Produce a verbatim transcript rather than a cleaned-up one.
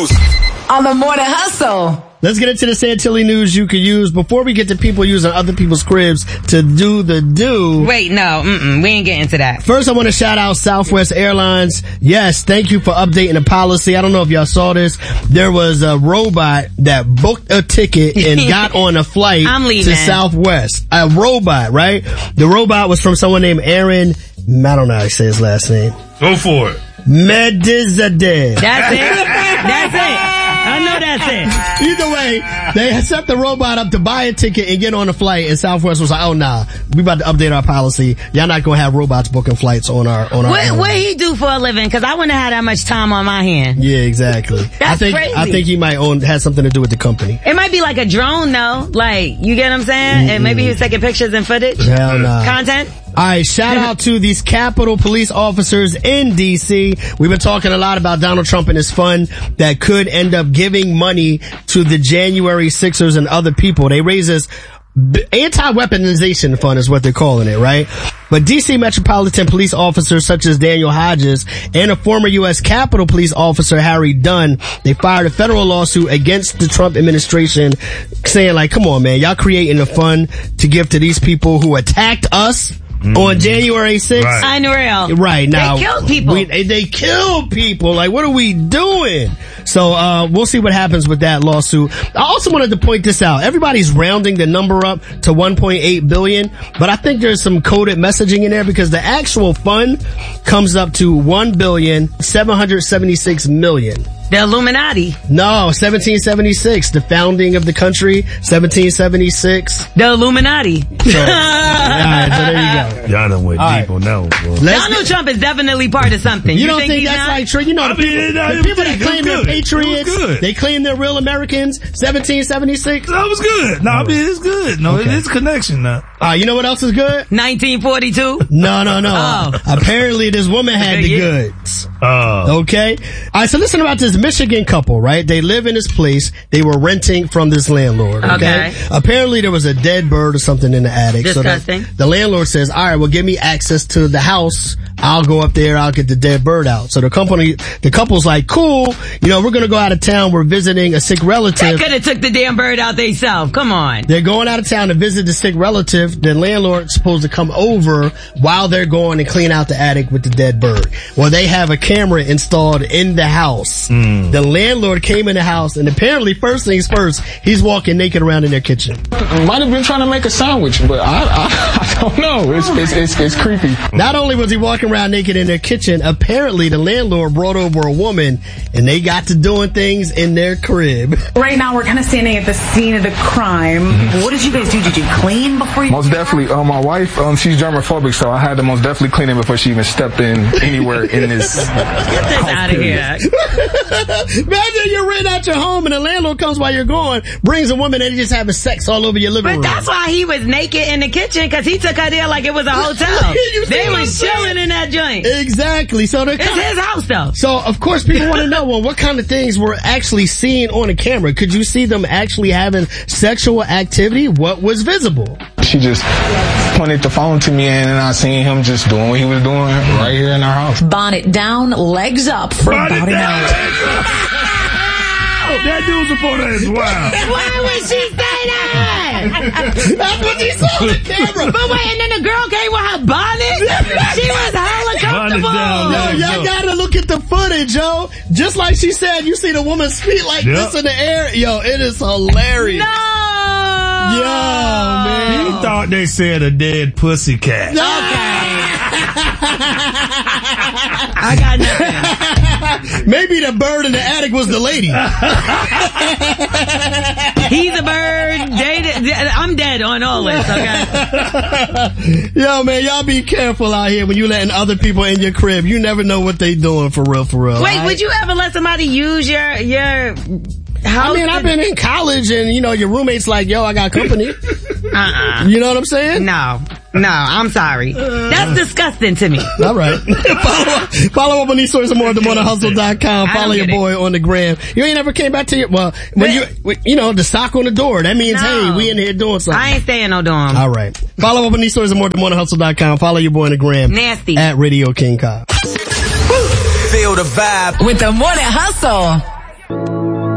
news on the Morning Hustle. Let's get into the Santilli news you could use before we get to people using other people's cribs to do the do. Wait, no, mm-mm, we ain't getting to that. First, I want to shout out Southwest Airlines. Yes, thank you for updating the policy. I don't know if y'all saw this. There was a robot that booked a ticket and got on a flight I'm leaving. to Southwest. A robot, right? The robot was from someone named Aaron, I don't know how to say his last name. Go for it. Medizadeh. That's it? That's it. I know that's it. Either way, they set the robot up to buy a ticket and get on a flight, and Southwest was like, oh nah, we about to update our policy. Y'all not gonna have robots booking flights on our, on our What, own. what he do for a living? Cause I wouldn't have had that much time on my hand. Yeah, exactly. That's I think, crazy. I think he might own, had something to do with the company. It might be like a drone though. Like, you get what I'm saying? Mm-hmm. And maybe he was taking pictures and footage. Hell nah. Content. Alright, shout out to these Capitol police officers in D C. We've been talking a lot about Donald Trump and his fund that could end up giving money to the January sixers and other people. They raise this anti-weaponization fund is what they're calling it, right? But D C Metropolitan Police officers such as Daniel Hodges and a former U S Capitol Police officer, Harry Dunn, they filed a federal lawsuit against the Trump administration saying like, come on man, y'all creating a fund to give to these people who attacked us Mm. on January sixth. Right. Unreal. Right. Now. They killed people. We, they, they killed people. Like, what are we doing? So, uh, we'll see what happens with that lawsuit. I also wanted to point this out. Everybody's rounding the number up to one point eight billion, but I think there's some coded messaging in there because the actual fund comes up to one billion seven hundred seventy-six million. The Illuminati. No, seventeen seventy-six. The founding of the country, seventeen seventy-six. The Illuminati. So, all right, so there you go. Y'all done went deep on that one, bro. Donald get, Trump is definitely part of something. You, you don't think, think that's not? like true? You know, the, people, mean, the people that claim they're patriots, they claim they're real Americans, seventeen seventy-six. That was good. No, I mean, it's good. No, okay. It is connection now. Uh, you know what else is good? nineteen forty-two? No, no, no. Oh. Apparently this woman had the goods. Oh. Okay? Alright, so listen about this Michigan couple, right? They live in this place. They were renting from this landlord, okay? okay. Apparently there was a dead bird or something in the attic. Disgusting. So the, the landlord says, alright, well give me access to the house. I'll go up there, I'll get the dead bird out. So the company, the couple's like, cool, you know, we're gonna go out of town, we're visiting a sick relative. They could've took the damn bird out themselves, come on. They're going out of town to visit the sick relative. The landlord's supposed to come over while they're going and clean out the attic with the dead bird. Well, they have a camera installed in the house. Mm. The landlord came in the house and apparently first things first, he's walking naked around in their kitchen. Might have been trying to make a sandwich, but I, I, I don't know. It's, it's, it's, it's creepy. Not only was he walking around naked in their kitchen, apparently the landlord brought over a woman and they got to doing things in their crib. Right now we're kind of standing at the scene of the crime. Mm-hmm. What did you guys do? Did you clean before you? Most definitely. Uh, my wife, um, she's germophobic, so I had to most definitely clean it before she even stepped in anywhere in this. Get this out of here. Imagine you're renting out your home and the landlord comes while you're going, brings a woman and he's just having sex all over your living but room. But that's why he was naked in the kitchen, because he took her there like it was a hotel. They was chilling in that joint. Exactly. So it's com- his house though. So of course people want to know, well, what kind of things were actually seen on the camera? Could you see them actually having sexual activity? What was visible? She just pointed the phone to me and I seen him just doing what he was doing right here in our house. Bonnet down, legs up for Bonnet about an hour. That dude's reporter is wild. Why would she say that? That's what he saw on the camera. But wait, and then the girl came with her bonnet? She was hella comfortable. Yo, y'all gotta look at the footage, yo. Just like she said, you see the woman's feet like yep. this in the air. Yo, it is hilarious. No! Yo, man. He thought they said a dead pussycat. Okay. I got nothing. Maybe the bird in the attic was the lady. He's a bird. They, I'm dead on all this, okay? Yo, man, y'all be careful out here when you letting other people in your crib. You never know what they doing for real, for real. Wait, right? would you ever let somebody use your, your house? I mean, I've been in college and, you know, your roommate's like, yo, I got company. Uh-uh. You know what I'm saying? No. No, I'm sorry. That's disgusting to me. All right. follow, up, follow up on these stories and more at the morning hustle dot com. Follow your boy it. on the gram. You ain't never came back to your, well, when you, you know, the sock on the door, that means, no. hey, we in here doing something. I ain't staying no dorm. All right. Follow up on these stories and more at the morning hustle dot com. Follow your boy on the gram. Nasty. At Radio King Cobb. Feel the vibe with the Morning Hustle.